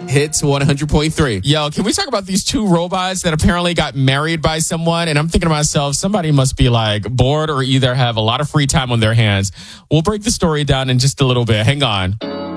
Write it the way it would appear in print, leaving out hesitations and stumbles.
Hits 100.3. Yo, can we talk about these two robots that apparently got married by someone? And I'm thinking to myself, somebody must be like bored or either have a lot of free time on their hands. We'll break the story down in just a little bit. Hang on.